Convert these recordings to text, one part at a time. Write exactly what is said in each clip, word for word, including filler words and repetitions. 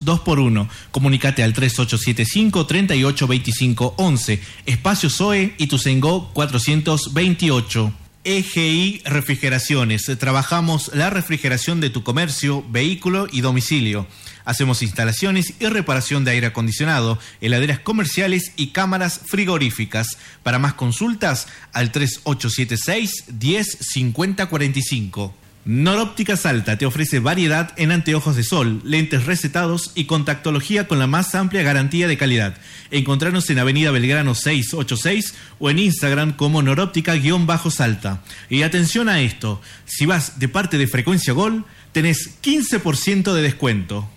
dos por uno. Comunicate al tres ocho siete cinco, tres ocho dos cinco once. Espacio Zoe Ituzaingó cuatrocientos veintiocho. E G I Refrigeraciones. Trabajamos la refrigeración de tu comercio, vehículo y domicilio. Hacemos instalaciones y reparación de aire acondicionado, heladeras comerciales y cámaras frigoríficas. Para más consultas, al tres ocho siete seis, diez, cincuenta cuarenta y cinco. Noróptica Salta te ofrece variedad en anteojos de sol, lentes recetados y contactología con la más amplia garantía de calidad. Encontrarnos en Avenida Belgrano seiscientos ochenta y seis o en Instagram como Noróptica-Salta. Y atención a esto, si vas de parte de Frecuencia Gol, tenés quince por ciento de descuento.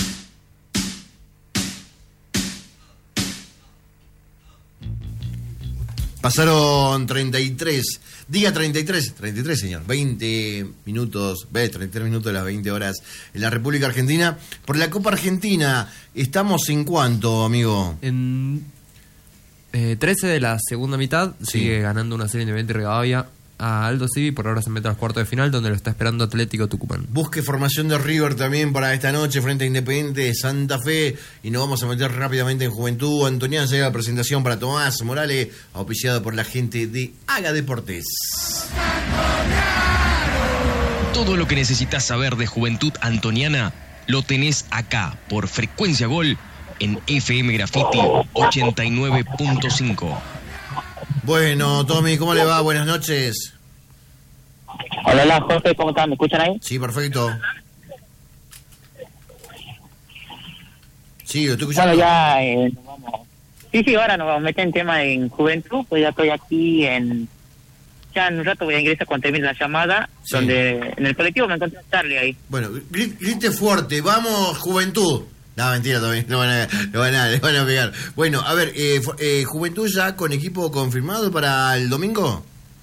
Pasaron treinta y tres, día treinta y tres, treinta y tres señor, veinte minutos, ve, treinta y tres minutos de las veinte horas en la República Argentina. Por la Copa Argentina, ¿estamos en cuánto, amigo? En eh, trece de la segunda mitad, Sí. sigue ganando una serie de Rivadavia a Aldo Civi, por ahora se mete a los cuartos de final, donde lo está esperando Atlético Tucumán. Busque formación de River también para esta noche frente a Independiente de Santa Fe. Y nos vamos a meter rápidamente en Juventud. Antoniana, llega la presentación para Tomás Morales, auspiciado por la gente de Haga Deportes. Todo lo que necesitas saber de Juventud Antoniana lo tenés acá, por Frecuencia Gol, en F M Graffiti ochenta y nueve punto cinco. Bueno, Tommy, ¿cómo le va? Buenas noches. Hola, hola, Jorge, ¿cómo están? ¿Me escuchan ahí? Sí, perfecto. Sí, lo estoy escuchando. Bueno, ya eh, nos vamos. Sí, sí, ahora nos vamos a meter en tema en Juventud, pues ya estoy aquí en... Ya en un rato voy a ingresar cuando termine la llamada, Sí. donde en el colectivo me encontré a Charlie ahí. Bueno, gri- grite fuerte, vamos, Juventud. No, mentira, todavía no van a, no van a, le van a pegar. Bueno, a ver, eh, fu- eh, Juventud ya con equipo confirmado para el domingo.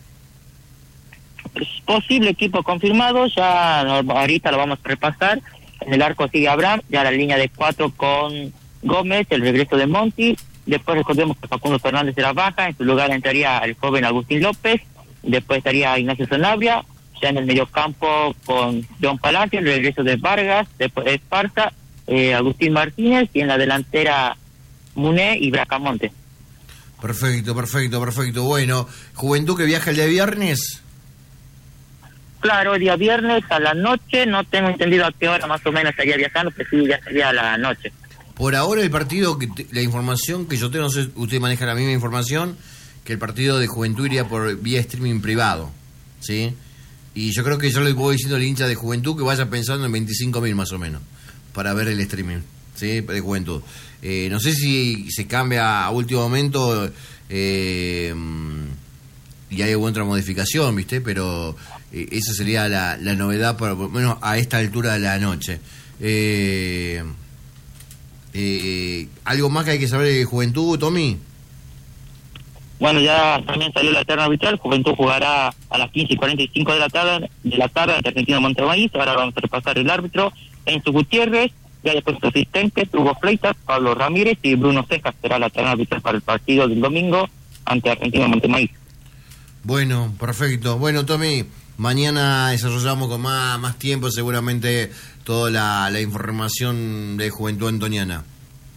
Es posible equipo confirmado, ya no- ahorita lo vamos a repasar. En el arco sigue Abraham, ya la línea de cuatro con Gómez, el regreso de Monti. Después recordemos que Facundo Fernández era baja, en su lugar entraría el joven Agustín López. Después estaría Ignacio Sanabria, ya en el mediocampo con John Palacio, el regreso de Vargas, después Esparza, eh, Agustín Martínez, y en la delantera Muné y Bracamonte. Perfecto, perfecto, perfecto. Bueno, Juventud que viaja el día viernes. Claro, el día viernes a la noche, no tengo entendido a qué hora más o menos estaría viajando, pero sí, ya sería a la noche. Por ahora el partido, que te- la información que yo tengo, no sé, usted maneja la misma información, que el partido de Juventud iría por vía streaming privado, ¿sí? Y yo creo que yo le voy diciendo al hincha de Juventud que vaya pensando en veinticinco mil más o menos, para ver el streaming, ¿sí? De Juventud. Eh, no sé si se cambia a último momento eh, y hay alguna otra modificación, ¿viste? Pero eh, esa sería la, la novedad, por lo menos a esta altura de la noche. Eh, eh, ¿Algo más que hay que saber de Juventud, Tommy? Bueno, ya también salió la terna arbitral, Juventud jugará a las quince y cuarenta y cinco de la tarde, de la tarde ante Argentino Monterrey. Ahora vamos a repasar el árbitro, Enzo Gutiérrez, ya después los asistentes, Hugo Fleitas, Pablo Ramírez y Bruno Cejas será la terna arbitral para el partido del domingo ante Argentino Monterrey. Bueno, perfecto. Bueno, Tommy, mañana desarrollamos con más, más tiempo seguramente toda la, la información de Juventud Antoniana.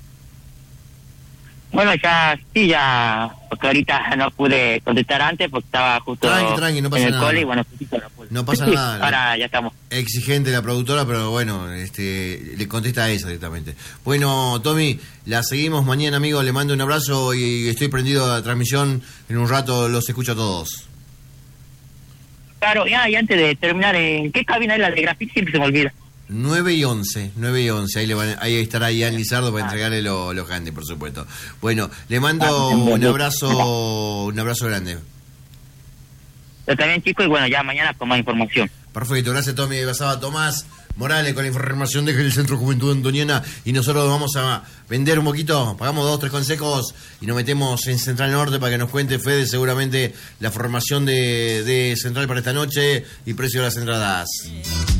Bueno, ya, sí, ya, porque ahorita no pude contestar antes porque estaba justo Tranqui, tranqui, no pasa en el nada. cole y bueno, poquito no pude. No pasa Sí, nada. Ahora ya estamos. Exigente la productora, pero bueno, este, le contesta a esa directamente. Bueno, Tommy, la seguimos mañana, amigo. Le mando un abrazo y estoy prendido a la transmisión. En un rato los escucho a todos. Claro, ya, y antes de terminar, ¿en qué cabina es la de Grafik? Siempre se me olvida. nueve y once, nueve y once. Ahí, le van, ahí estará Ian Lizardo para entregarle los lo handy, por supuesto. Bueno, le mando un abrazo, un abrazo grande. Yo también, chicos, y bueno, ya mañana con más información. Perfecto, gracias, Tommy. Pasaba Tomás Morales con la información del Centro Juventud Antoniana y nosotros vamos a vender un poquito, pagamos dos, tres consejos y nos metemos en Central Norte para que nos cuente Fede seguramente la formación de, de Central para esta noche y precio de las entradas.